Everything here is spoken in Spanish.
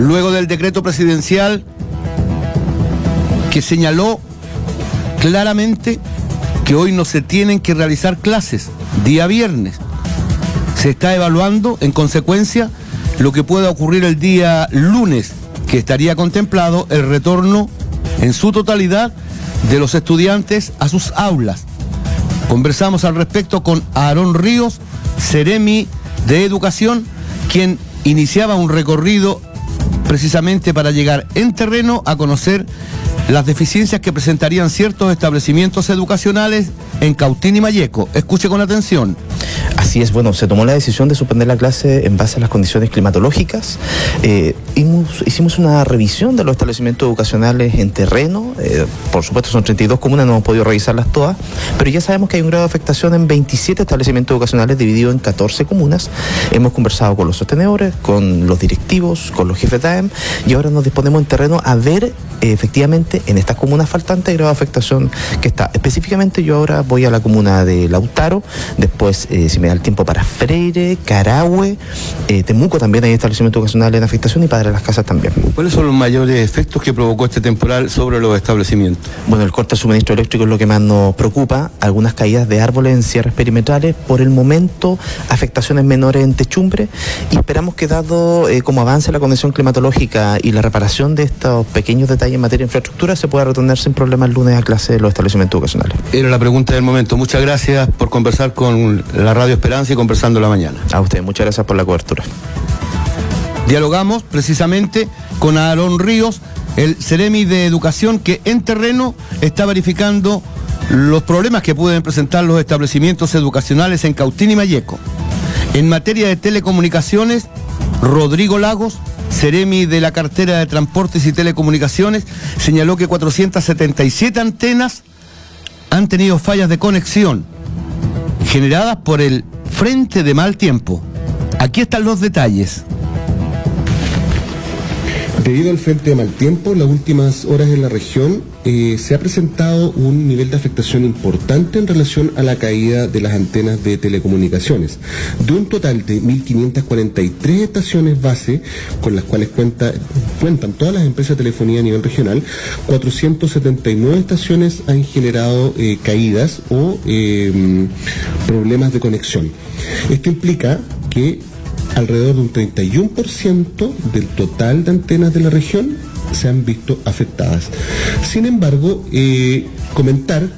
luego del decreto presidencial que señaló claramente que hoy no se tienen que realizar clases día viernes. Se está evaluando, en consecuencia, lo que pueda ocurrir el día lunes, que estaría contemplado el retorno en su totalidad de los estudiantes a sus aulas. Conversamos al respecto con Aarón Ríos, Seremi de Educación, quien iniciaba un recorrido precisamente para llegar en terreno a conocer las deficiencias que presentarían ciertos establecimientos educacionales en Cautín y Malleco. Escuche con atención. Así es, bueno, se tomó la decisión de suspender la clase en base a las condiciones climatológicas. Hicimos una revisión de los establecimientos educacionales en terreno. Por supuesto son 32 comunas, no hemos podido revisarlas todas, pero ya sabemos que hay un grado de afectación en 27 establecimientos educacionales dividido en 14 comunas. Hemos conversado con los sostenedores, con los directivos, con los jefes de AEM, y ahora nos disponemos en terreno a ver efectivamente en estas comunas faltantes el grado de afectación que está. Específicamente yo ahora voy a la comuna de Lautaro, después si me da el tiempo para Freire, Carahue, Temuco también hay establecimientos educacionales en afectación y Padre de las Casas también. ¿Cuáles son los mayores efectos que provocó este temporal sobre los establecimientos? Bueno, el corte de suministro eléctrico es lo que más nos preocupa, algunas caídas de árboles en cierres perimetrales, por el momento afectaciones menores en techumbre, y esperamos que dado como avance la condición climatológica y la reparación de estos pequeños detalles en materia de infraestructura, se pueda retornar sin problema el lunes a clase de los establecimientos educacionales. Era la pregunta del momento. Muchas gracias por conversar con la Radio Esperanza y Conversando la Mañana. A usted, muchas gracias por la cobertura. Dialogamos precisamente con Aarón Ríos, el Seremi de Educación, que en terreno está verificando los problemas que pueden presentar los establecimientos educacionales en Cautín y Malleco. En materia de telecomunicaciones, Rodrigo Lagos, Seremi de la cartera de Transportes y Telecomunicaciones, señaló que 477 antenas han tenido fallas de conexión generadas por el frente de mal tiempo. Aquí están los detalles. Debido al frente de mal tiempo, en las últimas horas en la región se ha presentado un nivel de afectación importante en relación a la caída de las antenas de telecomunicaciones. De un total de 1.543 estaciones base, con las cuales cuentan todas las empresas de telefonía a nivel regional, 479 estaciones han generado caídas o problemas de conexión. Esto implica que alrededor de un 31% del total de antenas de la región se han visto afectadas. Sin embargo, comentar